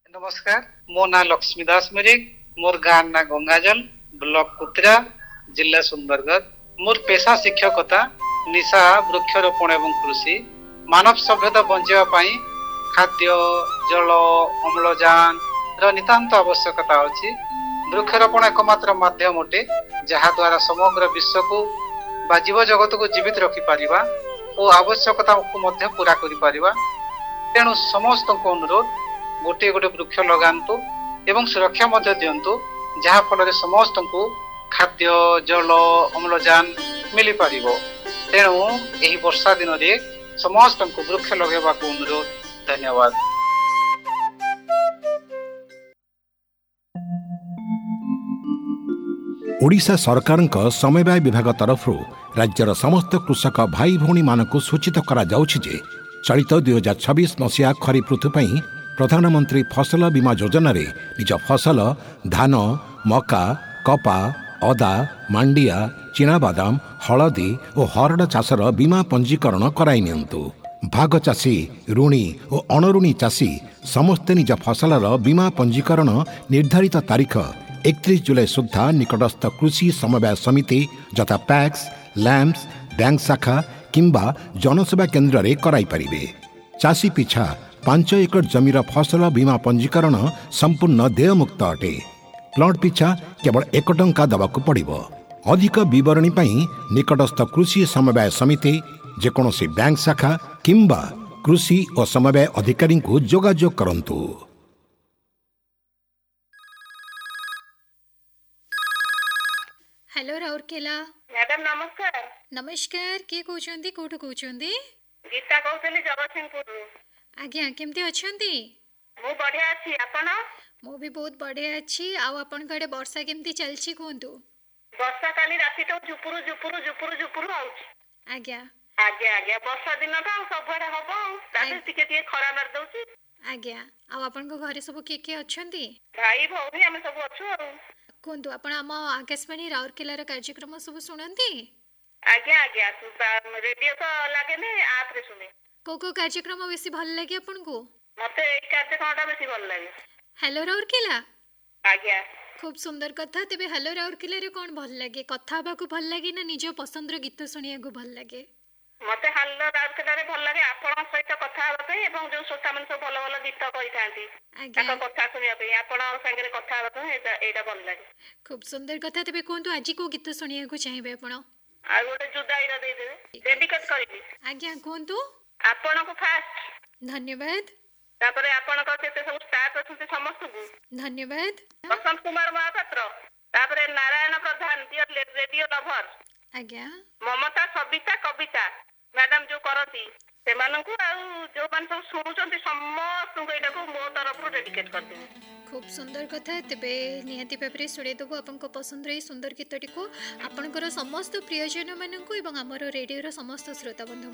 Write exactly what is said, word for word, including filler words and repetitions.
नमस्कार, मो ना लक्ष्मी दास मरिक, मोर गाँव ना गंगाजल, ब्लॉक कुतरा, जिला सुंदरगढ़। मोर पेशा शिक्षकता, निशा वृक्षरोपण एवं कृषि। मानव सभ्यता बंचाइबा पई खाद्य, जल, अम्लजान र नितांत आवश्यकता अछि। वृक्षरोपण एकमात्र माध्यम अटे जहा द्वारा समग्र विश्व को बा जीव जगत को जीवित रखि पारिबा और आवश्यकता को मध्य पूरा करि पारिबा। तेणु समस्त को अनुरोध गोटे गोटे वृक्ष लगांतु एवं सुरक्षा मध्य दियंतु जहा फल समस्त को खाद्य, जल, अम्लजान मिली पारिबो। तेणु एही वर्षा दिन रे समस्त को वृक्ष लगेबा को अनुरोध। धन्यवाद। ओडिशा सरकारक समवाय विभाग तरफ राज्यर समस्त कृषक भाई भौणी मानक सूचित करा जाउछि जे चलित दुई हजार छब्बीस मसीहा खरीफ ऋतु पई प्रधानमंत्री फसल बीमा योजना रे निज फसल धान, मका, कपा, अदा, मांडिया, चिनाबादाम, हलदी और हरड़ चाषर बीमा पंजीकरण कराई नियंतु। भाग चाषी, ऋणी और अणऋणी चाषी समस्ते निज फसलर बीमा पंजीकरण निर्धारित तारीख एकतीस जुलाई सुधा निकटस्थ कृषि समवाय समिति यथा पैक्स, लैम्प्स, बैंक शाखा किंबा जनसेवा केन्द्र रे कराई परिबे। चाषी पिछा पांच एकड़ जमीर फसल बीमा पंजीकरण संपूर्ण देयमुक्त अटे। प्लॉट पिछा केवल एक टंका दबाकू पड़िबो। अधिक विवरणी पई निकटस्थ कृषि समवाय समिति जेकोसी बैंक शाखा किंबा कृषि और समवाय अधिकारी को जोगाजोग करंतु। हेलो राउरकेला मैडम नमस्कार। नमस्कार, किए कहउछंती कोठु कहउछंती? गीता कहउछली जगतसिंहपुर। आज्ञा केमती अछंती? मु बढ़िया अछि, आपण? मु भी बहुत बढ़िया अछि। आ आपण कड़े वर्षा केमती चलछि कोंतु? वर्षा काली राति तो झुपुरु झुपुरु झुपुरु झुपुरु आउछि। आज्ञा आज्ञा आज्ञा वर्षा दिन तो सबरे हबो, ताते टिके टिके खरा मार दउछि। आज्ञा आ आपण को घरे सब के के अछंती? भाई भौणी हम सब अछु। कोंतु आपण हम आकाशवाणी राउरकेला कार्यक्रम सब सुनंती? आज्ञा आज्ञा रेडियो तो लागे ने आप रे सुने। को को कार्यक्रम बेसी भल लागे आपण को? मते ए कार्यक्रमटा बेसी भल लागे। हेलो राउरकेला। आज्ञा खूब सुंदर कथा। तेबे हेलो राउरकेला रे कोन भल लागे? कथा हबा को भल लागे ना निज पसंद रो गीत सुनिया को भल लागे? मते हेलो राउरकेला रे भल लागे आपण सहित कथा हबा पे एवं जो श्रोता मन सब भल भल गीत कहि थांती। ताको कथा सुनिया पे आपण संगे रे कथा हबा पे एटा एटा भल लागे। खूब सुंदर कथा। तेबे कोंतु आज को गीत सुनिया को चाहिबे आपण? आ गोटे जुदाईरा दे देबे, डेडिकेट करबी। आज्ञा कोंतु आपण को फास्ट धन्यवाद। तापरे आपण को केते सब स्टाफ अछते समस्त को धन्यवाद। बसंत कुमार महापात्र, तापरे नारायण प्रधान, डियर रेडियो लवर। आज्ञा ममता, सबिता, कविता मैडम जो करती सेमानकु आ जो मान सब सुनुचंती समस्त को एटा को मो तरफ रो डेडिकेट कर दे। खूब सुंदर कथा। तेबे निहाती भाबरे सुने देबो आपन को पसंद रे सुंदर गीतटी को आपनकर समस्त प्रियजन माननकु एवं हमर रेडियो रो समस्त श्रोता बंधु